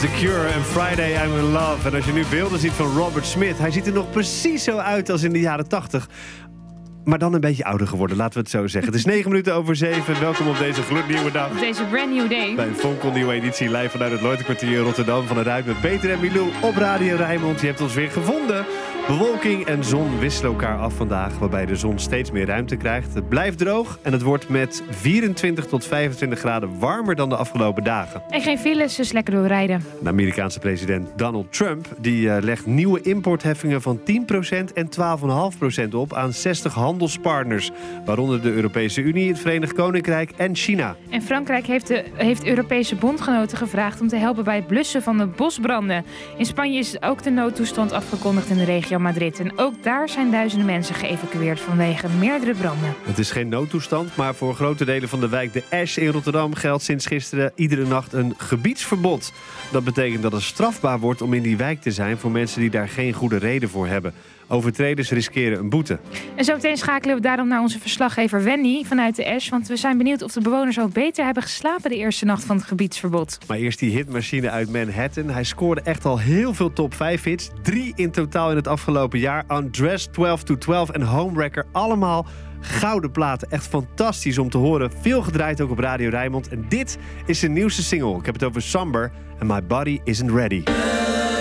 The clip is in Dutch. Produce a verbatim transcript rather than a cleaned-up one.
The Cure en Friday I'm in Love. En als je nu beelden ziet van Robert Smith, hij ziet er nog precies zo uit als in de jaren tachtig. Maar dan een beetje ouder geworden, laten we het zo zeggen. Het is negen minuten over zeven. Welkom op deze gloednieuwe dag. Op deze brand new day. Bij een fonkelnieuwe editie live vanuit het Leutenkwartier in Rotterdam. Van het Ruit met Peter en Milou op Radio Rijnmond. Je hebt ons weer gevonden. Bewolking en zon wisselen elkaar af vandaag, waarbij de zon steeds meer ruimte krijgt. Het blijft droog en het wordt met vierentwintig tot vijfentwintig graden warmer dan de afgelopen dagen. En geen files, dus lekker doorrijden. De Amerikaanse president Donald Trump die uh, legt nieuwe importheffingen van tien procent en twaalf komma vijf procent op aan zestig handelspartners. Waaronder de Europese Unie, het Verenigd Koninkrijk en China. En Frankrijk heeft de heeft Europese bondgenoten gevraagd om te helpen bij het blussen van de bosbranden. In Spanje is ook de noodtoestand afgekondigd in de regio Madrid. En ook daar zijn duizenden mensen geëvacueerd vanwege meerdere branden. Het is geen noodtoestand, maar voor grote delen van de wijk De Esch in Rotterdam geldt sinds gisteren iedere nacht een gebiedsverbod. Dat betekent dat het strafbaar wordt om in die wijk te zijn voor mensen die daar geen goede reden voor hebben. Overtreders riskeren een boete. En zo meteen schakelen we daarom naar onze verslaggever Wendy vanuit De Esch. Want we zijn benieuwd of de bewoners al beter hebben geslapen de eerste nacht van het gebiedsverbod. Maar eerst die hitmachine uit Manhattan. Hij scoorde echt al heel veel top vijf hits. Drie in totaal in het afgelopen jaar. Undressed, twaalf to twaalf en Homewrecker. Allemaal gouden platen. Echt fantastisch om te horen. Veel gedraaid ook op Radio Rijnmond. En dit is zijn nieuwste single. Ik heb het over Somber. And My Body Isn't Ready.